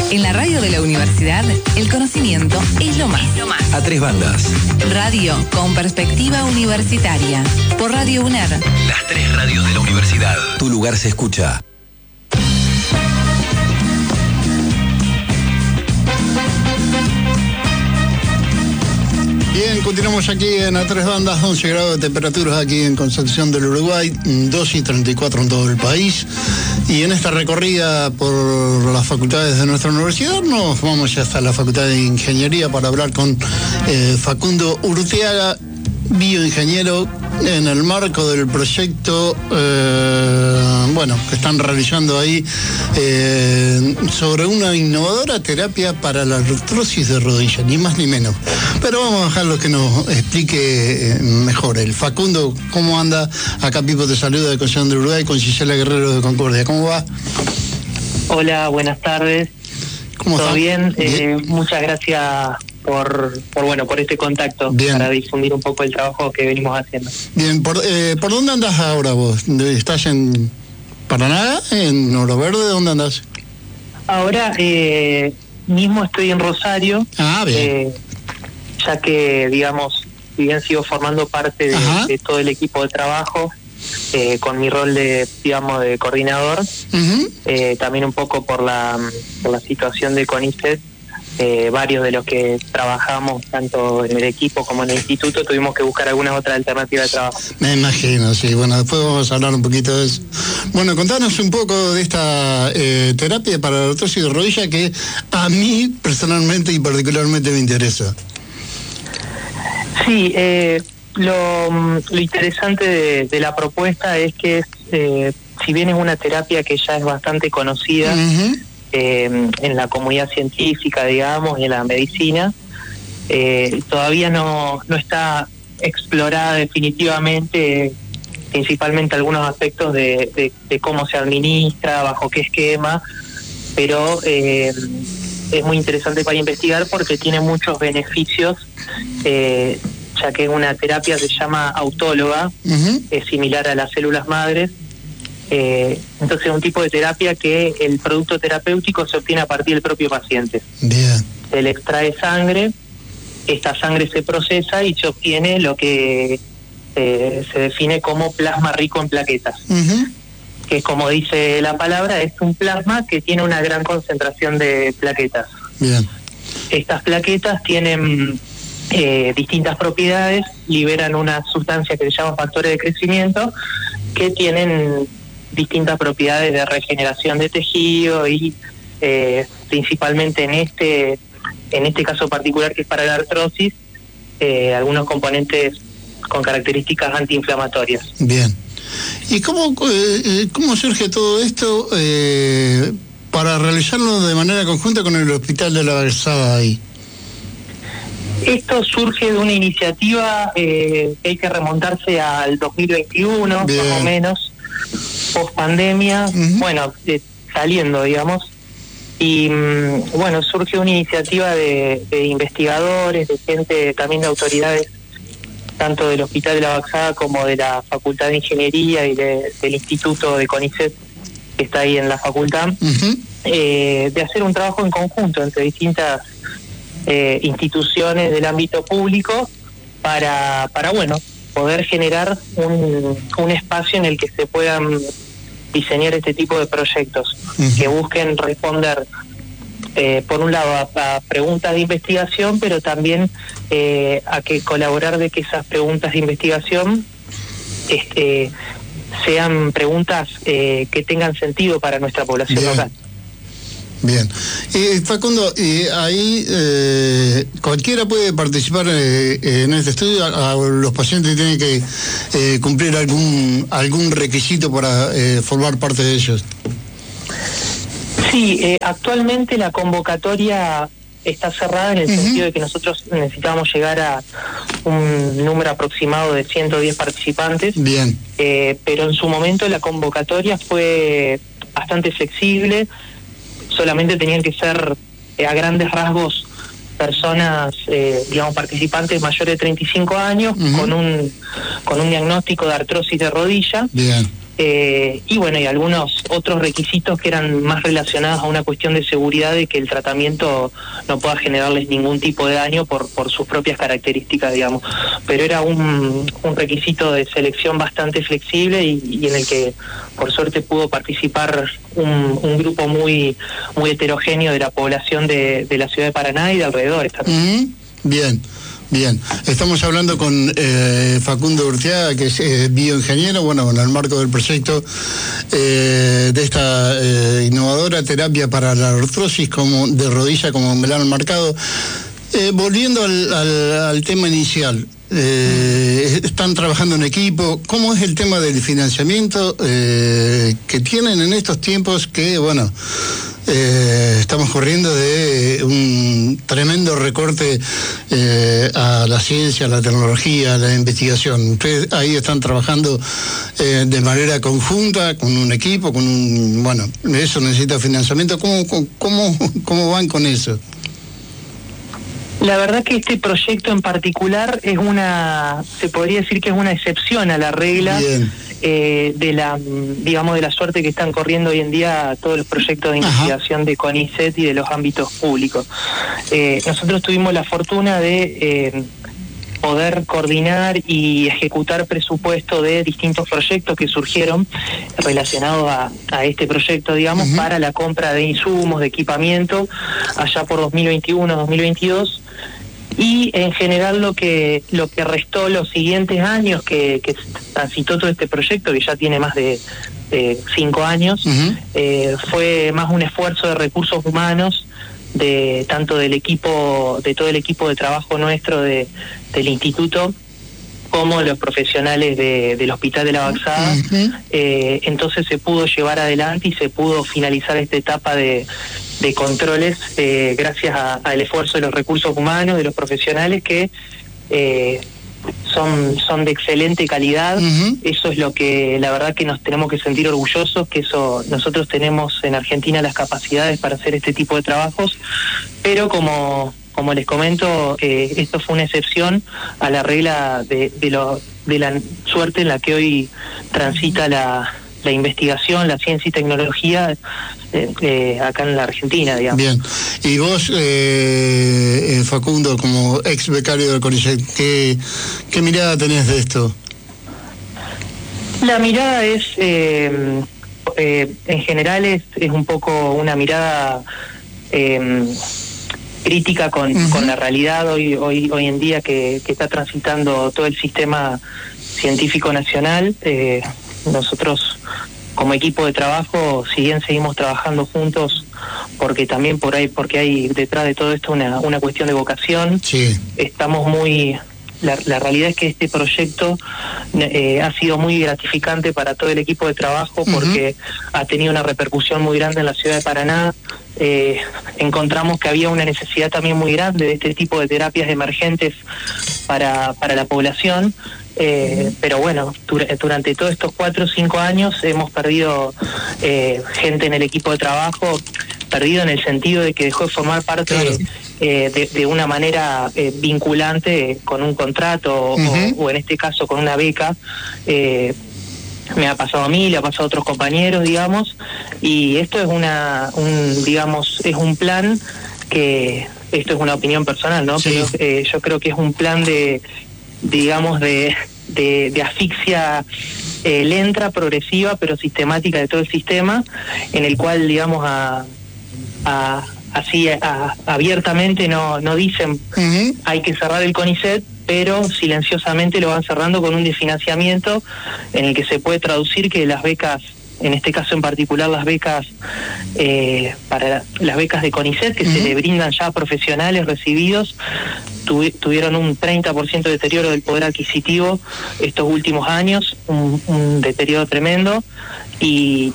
En la radio de la universidad, el conocimiento es lo más. A tres bandas. Radio con perspectiva universitaria. Por Radio UNER. Las tres radios de la universidad. Tu lugar se escucha. Bien, continuamos aquí en A Tres Bandas, 11 grados de temperatura aquí en Concepción del Uruguay, 2:34 en todo el país. Y en esta recorrida por las facultades de nuestra universidad, nos vamos ya hasta la Facultad de Ingeniería para hablar con Facundo Urteaga, bioingeniero, en el marco del proyecto que están realizando ahí sobre una innovadora terapia para la artrosis de rodilla, ni más ni menos. Pero vamos a dejarlo que nos explique mejor. El Facundo, ¿cómo anda? Acá Pipo te saluda de Concepción del Uruguay con Gisela Guerrero de Concordia. ¿Cómo va? Hola, buenas tardes. ¿Cómo ¿Todo está? bien? Bien. Muchas gracias por este contacto. Bien. Para difundir un poco el trabajo que venimos haciendo. Bien, ¿por dónde andás ahora vos? ¿Estás en Paraná? ¿En Oro Verde? ¿Dónde andás? Ahora mismo estoy en Rosario. Ah, bien. Ya que, digamos, si bien sigo formando parte de todo el equipo de trabajo, con mi rol de coordinador, también un poco por la situación de CONICET, varios de los que trabajamos tanto en el equipo como en el instituto tuvimos que buscar alguna otra alternativa de trabajo. Me imagino, sí. Bueno, después vamos a hablar un poquito de eso. Bueno, contanos un poco de esta terapia para la artrosis de rodilla que a mí personalmente y particularmente me interesa. Sí, lo interesante de la propuesta es que si bien es una terapia que ya es bastante conocida en la comunidad científica, digamos, y en la medicina, todavía no está explorada definitivamente, principalmente algunos aspectos de cómo se administra, bajo qué esquema, pero es muy interesante para investigar porque tiene muchos beneficios, ya que es una terapia que se llama autóloga, es similar a las células madres. Entonces es un tipo de terapia que el producto terapéutico se obtiene a partir del propio paciente. Bien. Se le extrae sangre, esta sangre se procesa y se obtiene lo que se define como plasma rico en plaquetas, que como dice la palabra, es un plasma que tiene una gran concentración de plaquetas. Bien. Estas plaquetas tienen distintas propiedades, liberan una sustancia que se llama factores de crecimiento, que tienen distintas propiedades de regeneración de tejido y principalmente en este caso particular que es para la artrosis, algunos componentes con características antiinflamatorias. Bien. ¿Y cómo surge todo esto para realizarlo de manera conjunta con el Hospital de la Balsada ahí? Esto surge de una iniciativa que hay que remontarse al 2021, Bien. más o menos, post pandemia, saliendo, digamos, y surge una iniciativa de investigadores, de gente, también de autoridades, tanto del Hospital de la Balsada como de la Facultad de Ingeniería y del Instituto de CONICET, que está ahí en la facultad, de hacer un trabajo en conjunto entre distintas instituciones del ámbito público para poder generar un espacio en el que se puedan diseñar este tipo de proyectos que busquen responder por un lado a preguntas de investigación, pero también a que colaborar de que esas preguntas de investigación sean preguntas que tengan sentido para nuestra población local. Bien. Facundo, ahí cualquiera puede participar en este estudio. Los pacientes tienen que cumplir algún requisito para formar parte de ellos. Sí, actualmente la convocatoria está cerrada en el sentido de que nosotros necesitábamos llegar a un número aproximado de 110 participantes. Bien. Pero en su momento la convocatoria fue bastante flexible. Solamente tenían que ser a grandes rasgos personas, participantes mayores de 35 años con un diagnóstico de artrosis de rodilla. Bien. y bueno, y algunos otros requisitos que eran más relacionados a una cuestión de seguridad, de que el tratamiento no pueda generarles ningún tipo de daño por sus propias características, digamos. Pero era un requisito de selección bastante flexible y en el que por suerte pudo participar un grupo muy heterogéneo de la población de la ciudad de Paraná y de alrededores también. Bien, estamos hablando con Facundo Urteaga, que es bioingeniero, bueno, en el marco del proyecto de esta innovadora terapia para la artrosis de rodilla, como me lo han marcado. Volviendo al tema inicial, están trabajando en equipo. ¿Cómo es el tema del financiamiento que tienen en estos tiempos que, bueno, estamos corriendo de un tremendo recorte a la ciencia, a la tecnología, a la investigación? Ustedes ahí están trabajando de manera conjunta, con un equipo, bueno, eso necesita financiamiento. ¿Cómo van con eso? La verdad que este proyecto en particular se podría decir que es una excepción a la regla de la suerte que están corriendo hoy en día todos los proyectos de investigación de CONICET y de los ámbitos públicos. Nosotros tuvimos la fortuna de poder coordinar y ejecutar presupuesto de distintos proyectos que surgieron relacionados a este proyecto, digamos, para la compra de insumos, de equipamiento, allá por 2021-2022. Y en general lo que restó los siguientes años que transitó todo este proyecto, que ya tiene más de 5 años, fue más un esfuerzo de recursos humanos, de todo el equipo de trabajo nuestro del instituto, como los profesionales del Hospital de la Baxada. Entonces se pudo llevar adelante y se pudo finalizar esta etapa de controles gracias al esfuerzo de los recursos humanos, de los profesionales que son de excelente calidad. Eso es lo que la verdad que nos tenemos que sentir orgullosos, que eso nosotros tenemos en Argentina las capacidades para hacer este tipo de trabajos, pero como les comento, esto fue una excepción a la regla de la suerte en la que hoy transita la investigación, la ciencia y tecnología acá en la Argentina, digamos. Bien. Y vos, Facundo, como ex becario del CONICET, ¿qué mirada tenés de esto? La mirada es, en general, es un poco una mirada crítica con la realidad hoy en día que está transitando todo el sistema científico nacional. Nosotros como equipo de trabajo, si bien seguimos trabajando juntos, porque hay detrás de todo esto una cuestión de vocación. Estamos la realidad es que este proyecto ha sido muy gratificante para todo el equipo de trabajo, porque ha tenido una repercusión muy grande en la ciudad de Paraná. Encontramos que había una necesidad también muy grande de este tipo de terapias emergentes para la población. Pero bueno, durante todos estos 4 o 5 años hemos perdido gente en el equipo de trabajo, perdido en el sentido de que dejó de formar parte de una manera vinculante con un contrato o en este caso con una beca. Me ha pasado a mí, le ha pasado a otros compañeros, digamos, y esto es es un plan que, esto es una opinión personal, ¿no? Pero yo creo que es un plan de asfixia lenta, progresiva, pero sistemática de todo el sistema, en el cual, digamos, abiertamente no dicen hay que cerrar el CONICET, pero silenciosamente lo van cerrando con un desfinanciamiento en el que se puede traducir que las becas, en este caso en particular las becas para las becas de CONICET, que se le brindan ya a profesionales recibidos, tuvieron un 30% de deterioro del poder adquisitivo estos últimos años, un deterioro tremendo, y